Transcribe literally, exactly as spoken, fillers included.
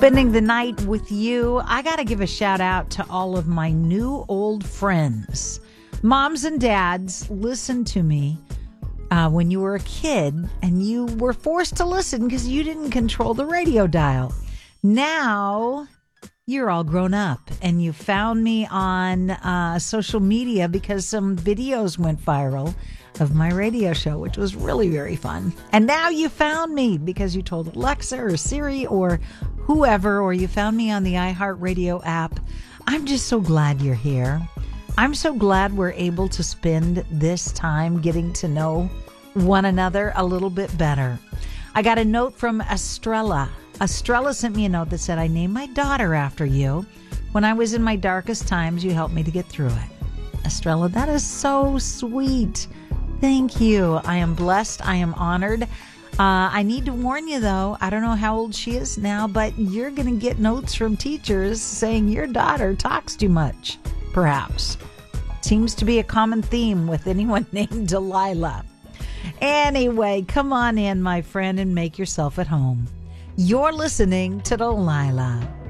spending the night with you. I got to give a shout out to all of my new old friends. Moms and dads, listen to me uh, when you were a kid and you were forced to listen because you didn't control the radio dial. Now you're all grown up and you found me on uh, social media because some videos went viral of my radio show, which was really very fun. And now you found me because you told Alexa or Siri or whoever, or you found me on the iHeartRadio app. I'm just so glad you're here. I'm so glad we're able to spend this time getting to know one another a little bit better. I got a note from Estrella. Estrella sent me a note that said, I named my daughter after you. When I was in my darkest times, you helped me to get through it. Estrella, that is so sweet. Thank you. I am blessed. I am honored. Uh, I need to warn you, though. I don't know how old she is now, but you're going to get notes from teachers saying your daughter talks too much, perhaps. Seems to be a common theme with anyone named Delilah. Anyway, come on in, my friend, and make yourself at home. You're listening to Delilah.